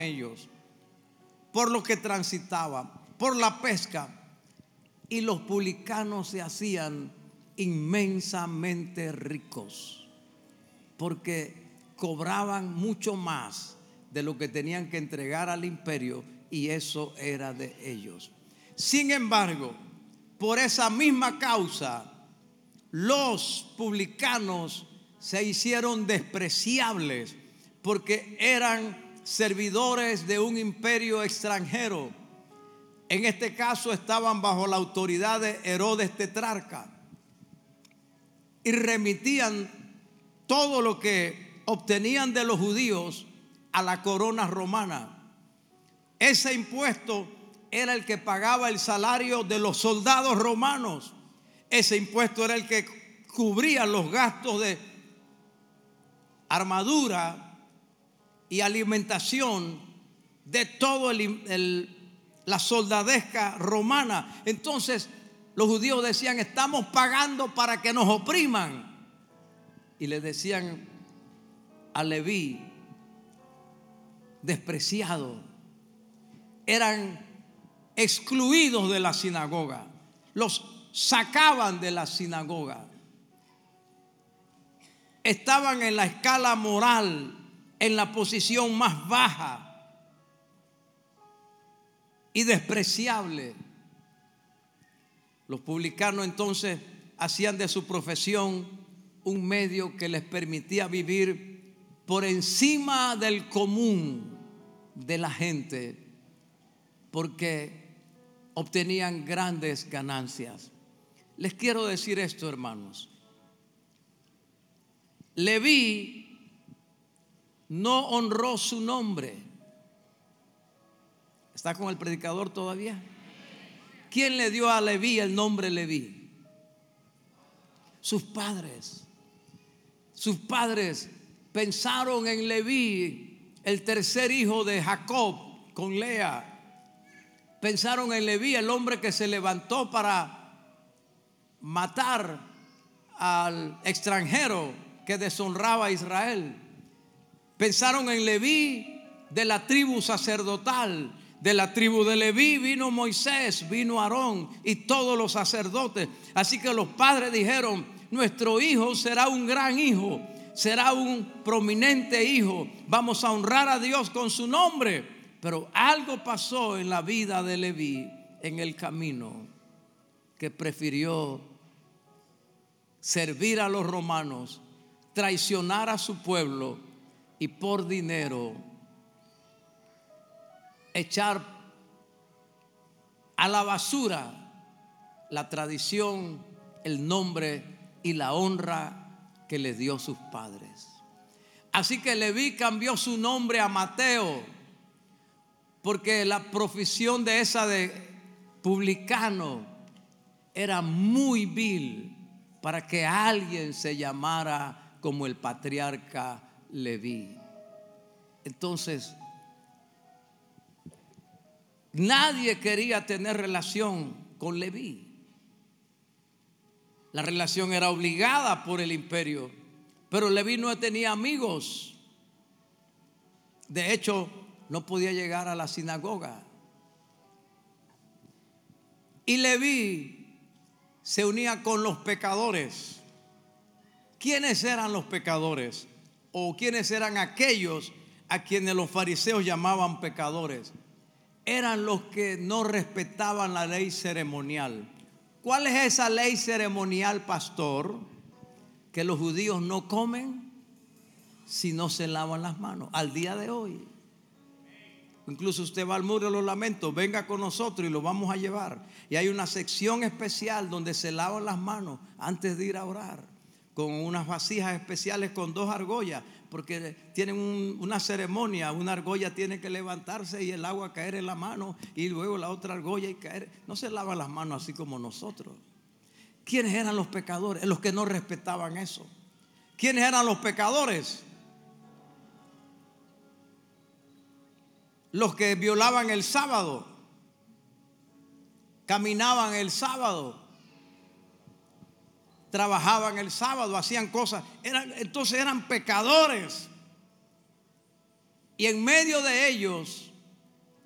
ellos, por lo que transitaban, por la pesca, y los publicanos se hacían inmensamente ricos, porque cobraban mucho más de lo que tenían que entregar al imperio, y eso era de ellos. Sin embargo, por esa misma causa, los publicanos se hicieron despreciables, porque eran servidores de un imperio extranjero. En este caso estaban bajo la autoridad de Herodes Tetrarca y remitían todo lo que obtenían de los judíos a la corona romana. Ese impuesto era el que pagaba el salario de los soldados romanos. Ese impuesto era el que cubría los gastos de armadura y alimentación de todo la soldadesca romana. Entonces los judíos decían: estamos pagando para que nos opriman. Y le decían a Leví, despreciado. Eran excluidos de la sinagoga, los sacaban de la sinagoga. Estaban en la escala moral en la posición más baja y despreciable. Los publicanos entonces hacían de su profesión un medio que les permitía vivir por encima del común de la gente, porque obtenían grandes ganancias. Les quiero decir esto, hermanos. Leví no honró su nombre. ¿Está con el predicador todavía? ¿Quién le dio a Leví el nombre Leví? Sus padres. Sus padres pensaron en Leví, el tercer hijo de Jacob con Lea. Pensaron en Leví, el hombre que se levantó para matar al extranjero que deshonraba a Israel. Pensaron en Leví, de la tribu sacerdotal. De la tribu de Leví vino Moisés, vino Aarón y todos los sacerdotes. Así que los padres dijeron: nuestro hijo será un gran hijo, será un prominente hijo, vamos a honrar a Dios con su nombre. Pero algo pasó en la vida de Leví en el camino, que prefirió servir a los romanos, traicionar a su pueblo y por dinero echar a la basura la tradición, el nombre y la honra que les dio sus padres. Así que Leví cambió su nombre a Mateo, porque la profesión de esa de publicano era muy vil para que alguien se llamara como el patriarca Leví. Entonces nadie quería tener relación con Leví. La relación era obligada por el imperio, pero Leví no tenía amigos. De hecho, no podía llegar a la sinagoga. Y Leví se unía con los pecadores. ¿Quiénes eran los pecadores? ¿O quiénes eran aquellos a quienes los fariseos llamaban pecadores? Eran los que no respetaban la ley ceremonial. ¿Cuál es esa ley ceremonial, pastor? Que los judíos no comen si no se lavan las manos. Al día de hoy. Incluso usted va al Muro de los Lamentos, venga con nosotros y lo vamos a llevar. Y hay una sección especial donde se lavan las manos antes de ir a orar, con unas vasijas especiales con 2 argollas, porque tienen una ceremonia. Una argolla tiene que levantarse y el agua caer en la mano, y luego la otra argolla y caer. No se lavan las manos así como nosotros. ¿Quiénes eran los pecadores? Los que no respetaban eso. ¿Quiénes eran los pecadores? Los que violaban el sábado, caminaban el sábado, trabajaban el sábado, hacían cosas. Entonces eran pecadores. Y en medio de ellos